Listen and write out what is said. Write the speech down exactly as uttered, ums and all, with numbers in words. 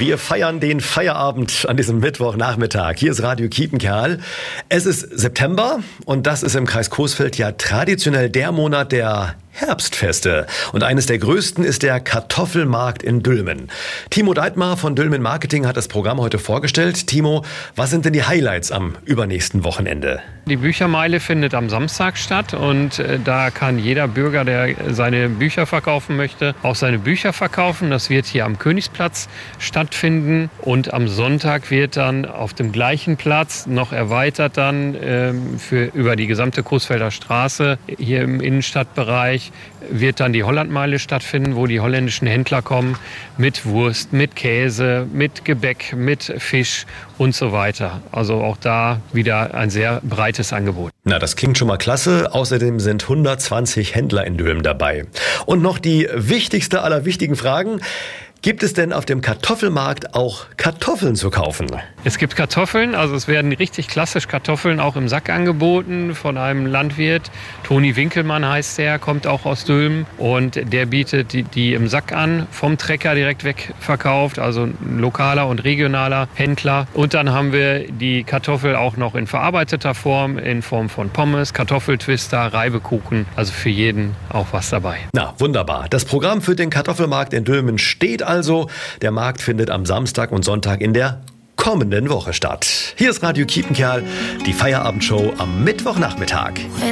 Wir feiern den Feierabend an diesem Mittwochnachmittag. Hier ist Radio Kiepenkerl. Es ist September und das ist im Kreis Coesfeld ja traditionell der Monat der Herbstfeste. Und eines der größten ist der Kartoffelmarkt in Dülmen. Timo Deitmar von Dülmen Marketing hat das Programm heute vorgestellt. Timo, was sind denn die Highlights am übernächsten Wochenende? Die Büchermeile findet am Samstag statt und äh, da kann jeder Bürger, der seine Bücher verkaufen möchte, auch seine Bücher verkaufen. Das wird hier am Königsplatz stattfinden und am Sonntag wird dann auf dem gleichen Platz noch erweitert dann äh, für über die gesamte Coesfelder Straße hier im Innenstadtbereich wird dann die Hollandmeile stattfinden, wo die holländischen Händler kommen mit Wurst, mit Käse, mit Gebäck, mit Fisch und so weiter. Also auch da wieder ein sehr breites Angebot. Na, das klingt schon mal klasse. Außerdem sind hundertzwanzig Händler in Dülmen dabei. Und noch die wichtigste aller wichtigen Fragen. Gibt es denn auf dem Kartoffelmarkt auch Kartoffeln zu kaufen? Es gibt Kartoffeln, also es werden richtig klassisch Kartoffeln auch im Sack angeboten von einem Landwirt. Toni Winkelmann heißt der, kommt auch aus Dülmen und der bietet die, die im Sack an, vom Trecker direkt weg verkauft, also ein lokaler und regionaler Händler. Und dann haben wir die Kartoffel auch noch in verarbeiteter Form, in Form von Pommes, Kartoffeltwister, Reibekuchen, also für jeden auch was dabei. Na, wunderbar. Das Programm für den Kartoffelmarkt in Dülmen steht also. Der Markt findet am Samstag und Sonntag in der kommenden Woche statt. Hier ist Radio Kiepenkerl, die Feierabendshow am Mittwochnachmittag.